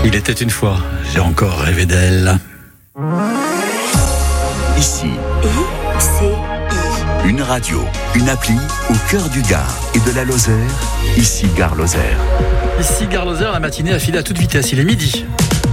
Il était une fois, j'ai encore rêvé d'elle. Ici, ICI. une radio, une appli au cœur du Gard et de la Lozère. Ici, Gare Lozère. Ici, Gare Lozère, la matinée a filé à toute vitesse, il est midi.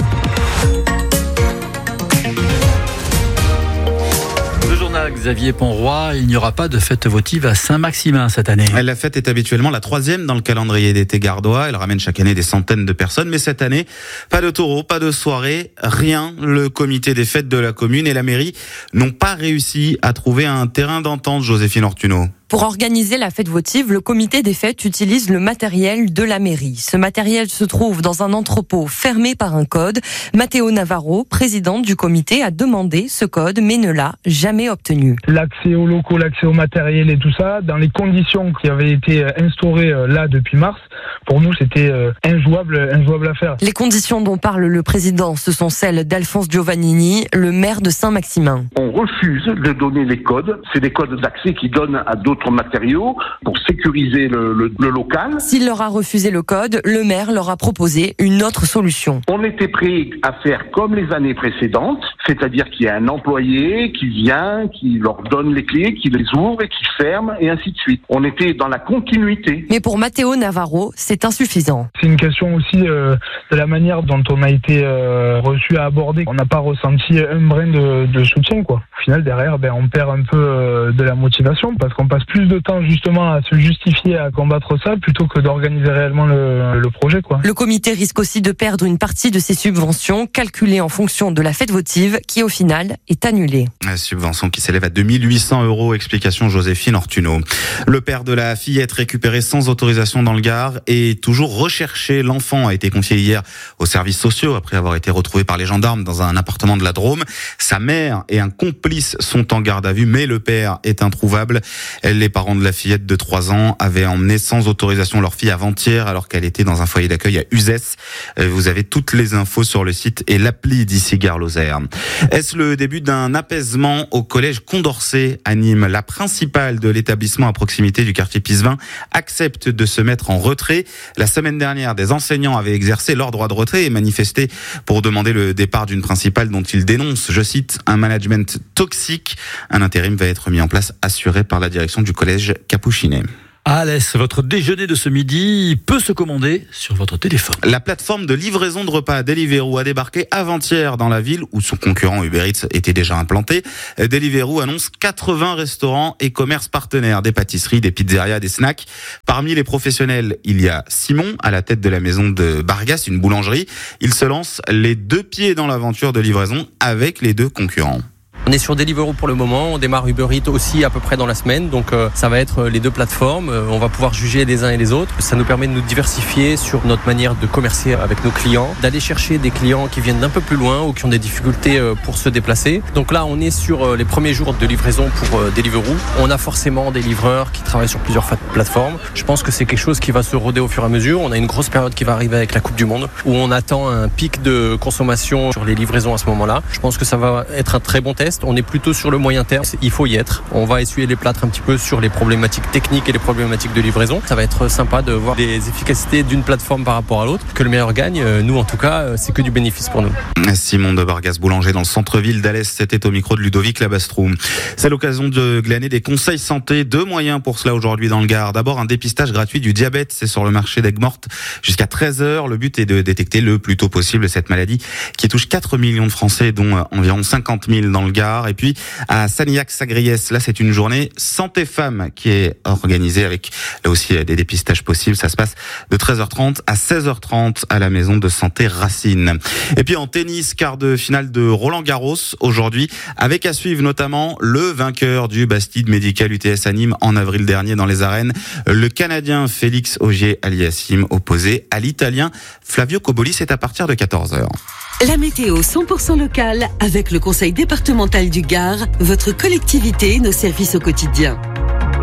Le journal Xavier Ponroy, il n'y aura pas de fête votive à Saint-Maximin cette année. La fête est habituellement la 3e dans le calendrier d'été gardois. Elle ramène chaque année des centaines de personnes. Mais cette année, pas de taureau, pas de soirée, rien. Le comité des fêtes de la commune et la mairie n'ont pas réussi à trouver un terrain d'entente, Joséphine Ortuno. Pour organiser la fête votive, le comité des fêtes utilise le matériel de la mairie. Ce matériel se trouve dans un entrepôt fermé par un code. Matteo Navarro, président du comité, a demandé ce code, mais ne l'a jamais obtenu. L'accès aux locaux, l'accès au matériel et tout ça, dans les conditions qui avaient été instaurées là depuis mars, pour nous c'était injouable à faire. Les conditions dont parle le président, ce sont celles d'Alphonse Giovannini, le maire de Saint-Maximin. On refuse de donner les codes. C'est des codes d'accès qui donnent à d'autres matériaux pour sécuriser le local. S'il leur a refusé le code, le maire leur a proposé une autre solution. On était prêt à faire comme les années précédentes, c'est-à-dire qu'il y a un employé qui vient, qui leur donne les clés, qui les ouvre et qui ferme et ainsi de suite. On était dans la continuité. Mais pour Matteo Navarro, c'est insuffisant. C'est une question aussi de la manière dont on a été reçu à aborder. On n'a pas ressenti un brin de soutien, quoi. Au final, derrière, on perd un peu de la motivation parce qu'on passe plus de temps justement à se justifier, à combattre ça, plutôt que d'organiser réellement le projet, quoi. Le comité risque aussi de perdre une partie de ses subventions, calculées en fonction de la fête votive, qui au final est annulée. La subvention qui s'élève à 2800 €, explication Joséphine Ortuno. Le père de la fillette récupérée sans autorisation dans le Gard est toujours recherché. L'enfant a été confié hier aux services sociaux après avoir été retrouvé par les gendarmes dans un appartement de la Drôme. Sa mère et un complice sont en garde à vue, mais le père est introuvable. Les parents de la fillette de 3 ans avaient emmené sans autorisation leur fille avant-hier alors qu'elle était dans un foyer d'accueil à Uzès. Vous avez toutes les infos sur le site et l'appli d'ici Gare Lozère. Est-ce le début d'un apaisement au collège Condorcet à Nîmes? La principale de l'établissement à proximité du quartier Pisevin accepte de se mettre en retrait. La semaine dernière, des enseignants avaient exercé leur droit de retrait et manifesté pour demander le départ d'une principale dont ils dénoncent, je cite, un management toxique. Un intérim va être mis en place, assuré par la direction du collège Capuchinet. Alès, votre déjeuner de ce midi peut se commander sur votre téléphone. La plateforme de livraison de repas Deliveroo a débarqué avant-hier dans la ville où son concurrent Uber Eats était déjà implanté. Deliveroo annonce 80 restaurants et commerces partenaires, des pâtisseries, des pizzerias, des snacks. Parmi les professionnels, il y a Simon à la tête de la maison de Bargas, une boulangerie. Il se lance les 2 pieds dans l'aventure de livraison avec les 2 concurrents. On est sur Deliveroo pour le moment, on démarre Uber Eats aussi à peu près dans la semaine, donc ça va être les 2 plateformes, on va pouvoir juger les uns et les autres. Ça nous permet de nous diversifier sur notre manière de commercer avec nos clients, d'aller chercher des clients qui viennent d'un peu plus loin ou qui ont des difficultés pour se déplacer. Donc là on est sur les premiers jours de livraison pour Deliveroo. On a forcément des livreurs qui travaillent sur plusieurs plateformes. Je pense que c'est quelque chose qui va se roder au fur et à mesure. On a une grosse période qui va arriver avec la Coupe du Monde où on attend un pic de consommation sur les livraisons à ce moment-là. Je pense que ça va être un très bon test. On est plutôt sur le moyen terme, il faut y être. On va essuyer les plâtres un petit peu sur les problématiques techniques et les problématiques de livraison. Ça va être sympa de voir des efficacités d'une plateforme par rapport à l'autre. Que le meilleur gagne, nous en tout cas, c'est que du bénéfice pour nous. Simon de Bargas, boulanger dans le centre-ville d'Alès, c'était au micro de Ludovic Labastrou. C'est l'occasion de glaner des conseils santé, 2 moyens pour cela aujourd'hui dans le Gard. D'abord, un dépistage gratuit du diabète, c'est sur le marché d'Aigues-Mortes jusqu'à 13h. Le but est de détecter le plus tôt possible cette maladie qui touche 4 millions de Français, dont environ 50 000 dans le Gard. Et puis, à Sanilhac-Sagriès, là, c'est une journée santé femmes qui est organisée avec, là aussi, des dépistages possibles. Ça se passe de 13h30 à 16h30 à la maison de santé Racine. Et puis, en tennis, quart de finale de Roland-Garros aujourd'hui, avec à suivre notamment le vainqueur du Bastide Médical UTS à Nîmes en avril dernier dans les arènes, le Canadien Félix Auger-Aliassime, opposé à l'Italien Flavio Cobolli. C'est à partir de 14h. La météo 100% locale avec le Conseil départemental du Gard, votre collectivité, nos services au quotidien.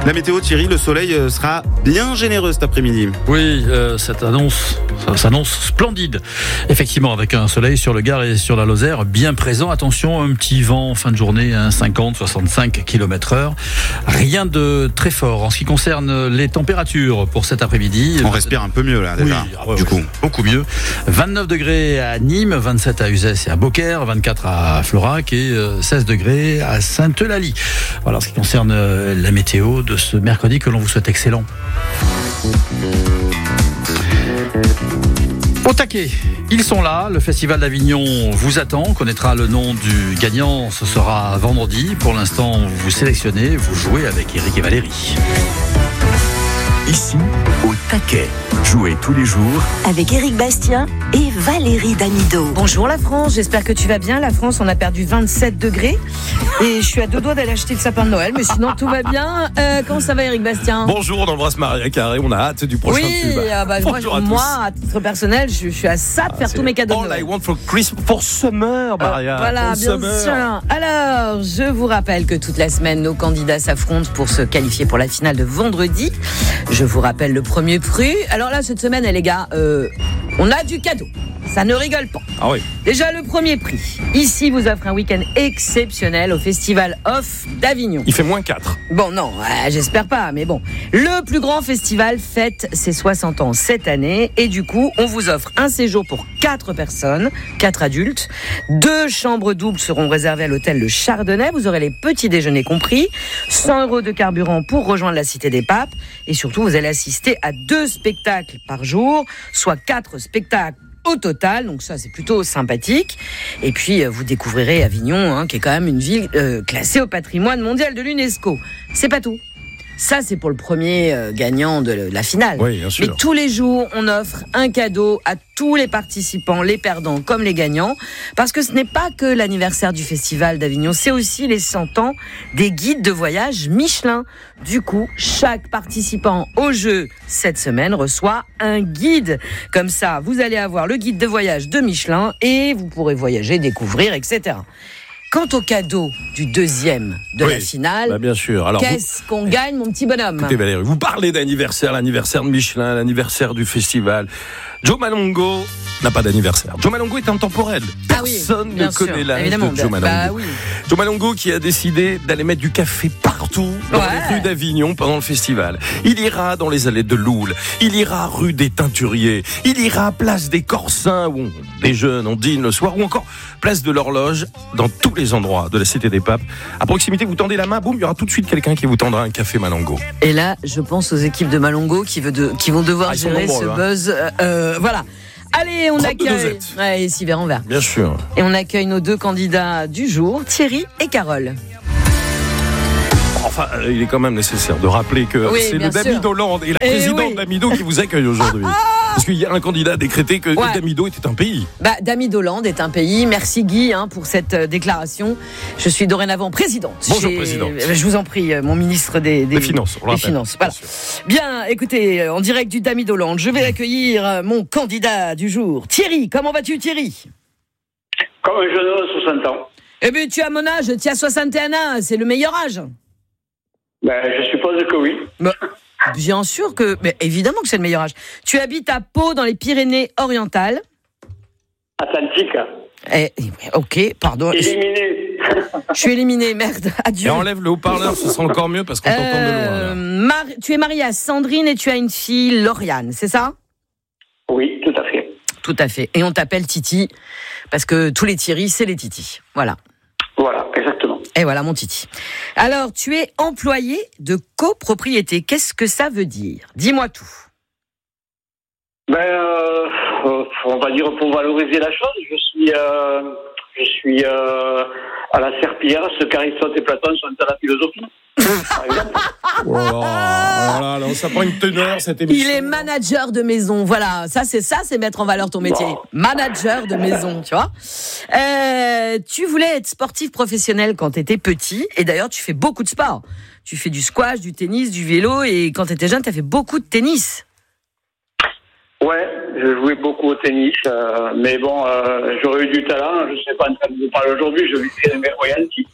La météo, Thierry, le soleil sera bien généreux cet après-midi. Oui, ça s'annonce splendide. Effectivement, avec un soleil sur le Gard et sur la Lozère bien présent. Attention, un petit vent en fin de journée, 50-65 km/h. Rien de très fort. En ce qui concerne les températures pour cet après-midi, on respire un peu mieux là déjà. Oui, du coup, beaucoup mieux. 29 degrés à Nîmes, 27 à Uzès et à Beaucaire, 24 à Florac et 16 degrés à Sainte-Eulalie. Voilà ce qui concerne la météo de ce mercredi que l'on vous souhaite excellent. Au taquet, ils sont là, le Festival d'Avignon vous attend, on connaîtra le nom du gagnant, ce sera vendredi. Pour l'instant, vous sélectionnez, vous jouez avec Eric et Valérie. Ici, au taquet. Jouez tous les jours Avec Éric Bastien et Valérie Damido. Bonjour la France, j'espère que tu vas bien. La France, on a perdu 27 degrés et je suis à 2 doigts d'aller acheter le sapin de Noël, mais sinon tout va bien. Comment ça va Éric Bastien ? Bonjour, on embrasse Maria Carré, on a hâte du prochain tube. Oui, moi, à titre personnel, je suis à ça de faire tous mes cadeaux de Noël. All I want for Christmas, for summer, Maria. Voilà, bien sûr. Alors, je vous rappelle que toute la semaine, nos candidats s'affrontent pour se qualifier pour la finale de vendredi. Je vous rappelle le premier prix. Alors là, cette semaine, les gars, on a du cadeau. Ça ne rigole pas. Ah oui. Déjà, le premier prix. Ici, vous offre un week-end exceptionnel au Festival Off d'Avignon. Il fait -4. Bon, non, j'espère pas, mais bon. Le plus grand festival fête ses 60 ans cette année. Et du coup, on vous offre un séjour pour 4 personnes, 4 adultes. 2 chambres doubles seront réservées à l'hôtel Le Chardonnay. Vous aurez les petits déjeuners compris. 100 € de carburant pour rejoindre la Cité des Papes. Et surtout, vous allez assister à 2 spectacles par jour, soit 4 spectacles au total, donc ça c'est plutôt sympathique. Et puis vous découvrirez Avignon, qui est quand même une ville classée au patrimoine mondial de l'UNESCO. C'est pas tout. Ça c'est pour le premier gagnant de la finale. Oui, bien sûr. Mais tous les jours, on offre un cadeau à tous les participants, les perdants comme les gagnants, parce que ce n'est pas que l'anniversaire du Festival d'Avignon, c'est aussi les 100 ans des guides de voyage Michelin. Du coup, chaque participant au jeu cette semaine reçoit un guide. Comme ça, vous allez avoir le guide de voyage de Michelin et vous pourrez voyager, découvrir, etc. Quant au cadeau du deuxième de la finale, bien sûr. Alors, qu'est-ce qu'on gagne, mon petit bonhomme ? Écoutez Valérie, vous parlez d'anniversaire, l'anniversaire de Michelin, l'anniversaire du festival. Joe Malongo n'a pas d'anniversaire. Joe Malongo est intemporel. Personne ne connaît l'âge de Joe Malongo. Joe Malongo qui a décidé d'aller mettre du café partout dans les rues d'Avignon pendant le festival. Il ira dans les allées de Loul, il ira rue des Teinturiers, il ira place des Corsins où on déjeune, on dîne le soir, ou encore place de l'Horloge, dans tous les endroits de la Cité des Papes. À proximité, vous tendez la main, boum, il y aura tout de suite quelqu'un qui vous tendra un café Malongo. Et là, je pense aux équipes de Malongo qui vont devoir gérer ce buzz. Voilà. Allez, on accueille. Ouais, et verre en verre. Bien sûr. Et on accueille nos 2 candidats du jour, Thierry et Carole. Enfin, il est quand même nécessaire de rappeler que c'est le Damido Land et la présidente Damido qui vous accueille aujourd'hui. Parce qu'il y a un candidat décrété que Damido était un pays. Damido Land est un pays. Merci Guy pour cette déclaration. Je suis dorénavant présidente. Bonjour présidente. Je vous en prie, mon ministre des Finances. Des Finances. Voilà. Bien, écoutez, en direct du Damido Land, je vais accueillir mon candidat du jour. Thierry, comment vas-tu Thierry ? Comme un jeune homme de 60 ans. Eh bien, tu as mon âge, tu as 61 ans, c'est le meilleur âge. Je suppose que oui. Bien sûr mais évidemment que c'est le meilleur âge. Tu habites à Pau, dans les Pyrénées-Orientales. Atlantique. Ok, pardon. Éliminé. Je suis éliminé, merde. Adieu. Et enlève le haut-parleur, ce sera encore mieux parce qu'on t'entend de loin. Tu es mariée à Sandrine et tu as une fille, Lauriane, c'est ça ? Oui, tout à fait. Tout à fait. Et on t'appelle Titi, parce que tous les Thierry, c'est les Titi. Voilà. Voilà, exactement. Et voilà mon Titi. Alors, tu es employé de copropriété. Qu'est-ce que ça veut dire ? Dis-moi tout. On va dire pour valoriser la chose. Je suis à la serpillière, ce qu'Aristote et Platon sont à la philosophie. Par exemple. Voilà, ça prend une teneur cette émission. Il est manager de maison. Voilà, ça c'est mettre en valeur ton métier. Wow. Manager de maison, tu vois. Tu voulais être sportif professionnel quand tu étais petit, et d'ailleurs tu fais beaucoup de sport. Tu fais du squash, du tennis, du vélo, et quand tu étais jeune, tu as fait beaucoup de tennis. Ouais, je jouais beaucoup au tennis, mais bon, j'aurais eu du talent, je sais pas en train de vous parler aujourd'hui, je lui fais mes royalties.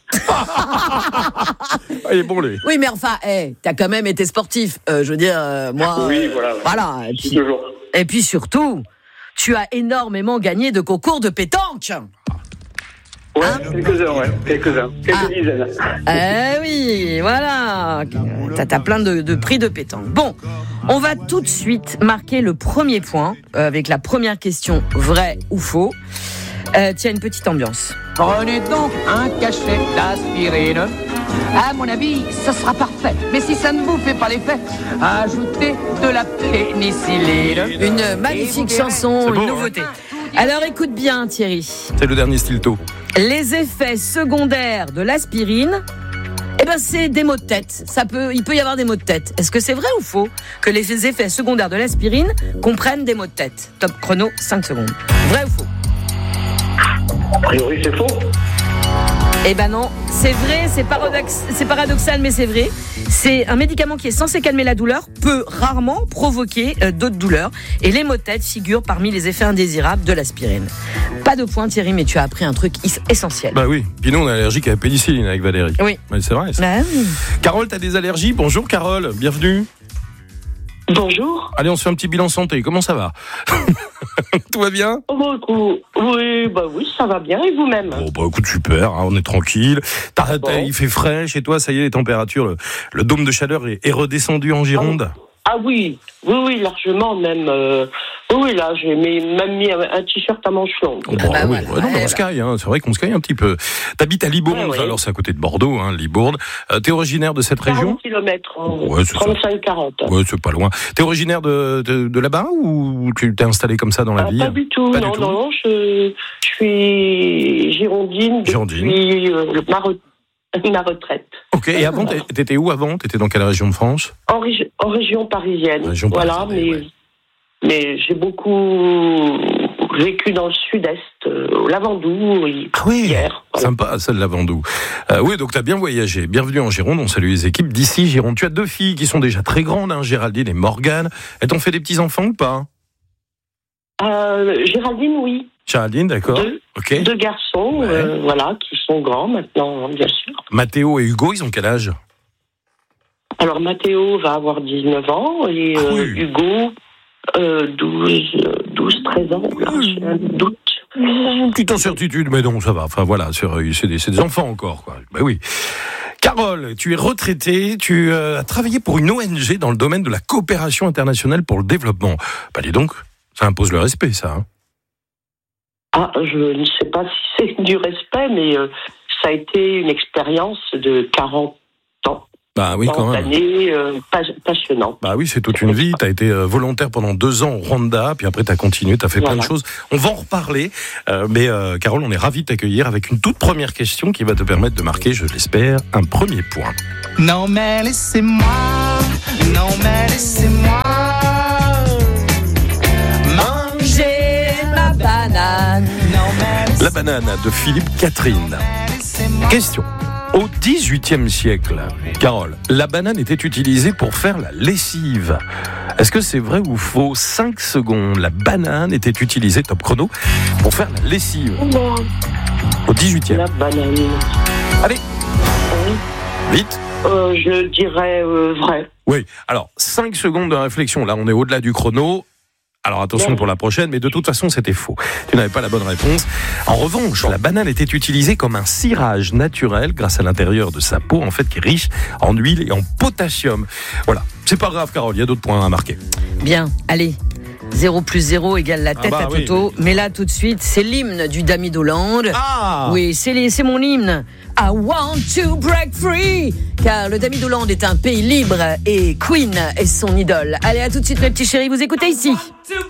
Il est bon, lui. Oui, mais enfin, t'as quand même été sportif. Je veux dire, moi... Oui, voilà. Voilà, et puis surtout, tu as énormément gagné de concours de pétanque. Ouais, quelques-uns, quelques dizaines. Oui, voilà. T'as plein de prix de pétanque. Bon, on va tout de suite marquer le premier point avec la première question, vrai ou faux. Tiens, une petite ambiance. Prenez donc un cachet d'aspirine. À mon avis, ce sera parfait. Mais si ça ne vous fait pas l'effet, ajoutez de la pénicilline. Une magnifique chanson, une nouveauté. Alors écoute bien, Thierry. C'est le dernier Stilto. Les effets secondaires de l'aspirine, c'est des maux de tête. Il peut y avoir des maux de tête. Est-ce que c'est vrai ou faux que les effets secondaires de l'aspirine comprennent des maux de tête? Top chrono, 5 secondes. Vrai ou faux? A priori, c'est faux. Non, c'est vrai, c'est paradoxal, mais c'est vrai. C'est un médicament qui est censé calmer la douleur, peut rarement provoquer d'autres douleurs. Et les maux de tête figurent parmi les effets indésirables de l'aspirine. Pas de point, Thierry, mais tu as appris un truc essentiel. Bah oui, puis nous on est allergique à la pénicilline avec Valérie. Oui. Mais c'est vrai. Oui. Carole, t'as des allergies? Bonjour Carole, bienvenue. Bonjour. Allez, on se fait un petit bilan santé, comment ça va? Tout va bien? Oui, ça va bien, et vous-même? Écoute, super, on est tranquille. Il fait frais chez toi, ça y est, les températures, le dôme de chaleur est redescendu en Gironde? Ah oui, largement même. Là, j'ai même mis un t-shirt à manches longues. On se caille, c'est vrai qu'on se caille un petit peu. T'habites à Libourne, alors c'est à côté de Bordeaux, Libourne. T'es originaire de cette région? 40 km, 35-40. Ouais, c'est pas loin. T'es originaire de là-bas ou tu t'es installé comme ça dans la vie? Pas du tout, non, je suis girondine depuis ma retraite. Ok, et avant, t'étais où avant? T'étais dans quelle région de France? En région parisienne. Mais j'ai beaucoup vécu dans le sud-est, au Lavandou, hier. Voilà. Sympa, ça, le Lavandou. Oui, donc t'as bien voyagé. Bienvenue en Gironde, on salue les équipes d'ici Gironde. Tu as 2 filles qui sont déjà très grandes, Géraldine et Morgane. Elles t'ont fait des petits-enfants ou pas? Géraldine, oui. Géraldine, d'accord. 2 garçons, qui sont grands maintenant, bien sûr. Mathéo et Hugo, ils ont quel âge? Alors, Mathéo va avoir 19 ans et Hugo, 12-13 ans. Là, j'ai un doute. Petite incertitude, mais non, ça va. Enfin, voilà, c'est des enfants encore, quoi. Ben oui. Carole, tu es retraitée, tu as travaillé pour une ONG dans le domaine de la coopération internationale pour le développement. Dis donc, ça impose le respect, ça. Je ne sais pas si c'est du respect, mais ça a été une expérience de 40 ans. Oui, quand même. Années passionnantes. Oui, c'est toute une vie. Tu as été volontaire pendant 2 ans au Rwanda, puis après tu as continué, tu as fait plein de choses. On va en reparler, mais Carole, on est ravis de t'accueillir avec une toute première question qui va te permettre de marquer, je l'espère, un premier point. Non mais laissez-moi manger ma banane. La banane de Philippe Catherine. Question. Au XVIIIe siècle, Carole, la banane était utilisée pour faire la lessive. Est-ce que c'est vrai ou faux? 5 secondes, la banane était utilisée, top chrono, pour faire la lessive. Au XVIIIe. La banane. Allez. Vite. Je dirais vrai. Oui, alors 5 secondes de réflexion. Là, on est au-delà du chrono. Alors attention pour la prochaine, mais de toute façon c'était faux. Tu n'avais pas la bonne réponse. En revanche, la banane était utilisée comme un cirage naturel grâce à l'intérieur de sa peau, en fait, qui est riche en huile et en potassium. Voilà, c'est pas grave Carole, il y a d'autres points à marquer. Bien, allez. 0 plus 0 égale la tête à Toto. Oui. Mais là, tout de suite, c'est l'hymne du Dami d'Hollande. Oui, c'est mon hymne. I want to break free. Car le Dami d'Hollande est un pays libre et Queen est son idole. Allez, à tout de suite, mes petits chéris, vous écoutez ici.